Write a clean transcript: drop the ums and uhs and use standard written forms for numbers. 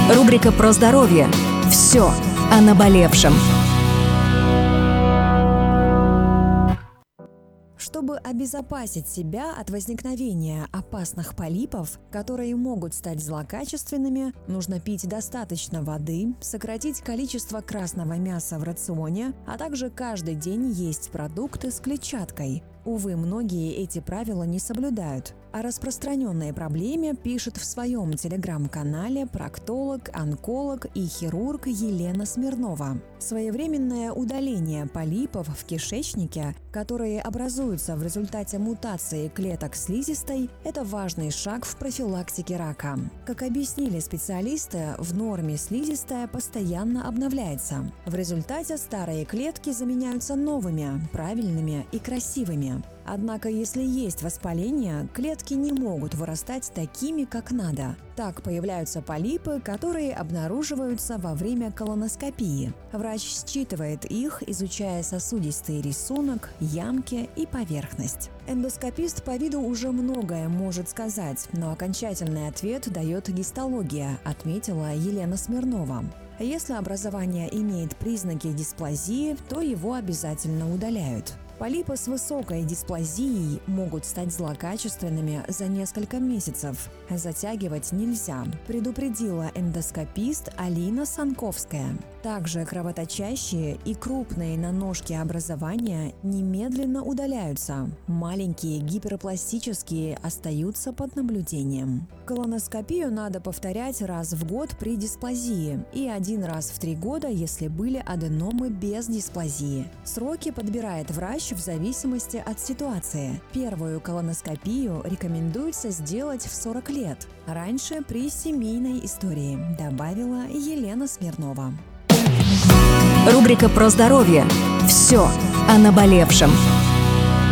Рубрика про здоровье. Все о наболевшем. Чтобы обезопасить себя от возникновения опасных полипов, которые могут стать злокачественными, нужно пить достаточно воды, сократить количество красного мяса в рационе, а также каждый день есть продукты с клетчаткой. Увы, многие эти правила не соблюдают. О распространенной проблеме пишет в своем телеграм-канале проктолог, онколог и хирург Елена Смирнова. Своевременное удаление полипов в кишечнике, которые образуются в результате мутации клеток слизистой, это важный шаг в профилактике рака. Как объяснили специалисты, в норме слизистая постоянно обновляется. В результате старые клетки заменяются новыми, правильными и красивыми. Однако, если есть воспаление, клетки не могут вырастать такими, как надо. Так появляются полипы, которые обнаруживаются во время колоноскопии. Врач считывает их, изучая сосудистый рисунок, ямки и поверхность. Эндоскопист по виду уже многое может сказать, но окончательный ответ дает гистология, отметила Елена Смирнова. Если образование имеет признаки дисплазии, то его обязательно удаляют. Полипы с высокой дисплазией могут стать злокачественными за несколько месяцев. Затягивать нельзя, предупредила эндоскопист Алина Санковская. Также кровоточащие и крупные на ножке образования немедленно удаляются. Маленькие гиперпластические остаются под наблюдением. Колоноскопию надо повторять раз в год при дисплазии и 1 раз в 3 года, если были аденомы без дисплазии. Сроки подбирает врач в зависимости от ситуации. Первую колоноскопию рекомендуется сделать в 40 лет. Раньше при семейной истории, добавила Елена Смирнова. Рубрика про здоровье. Все о наболевшем.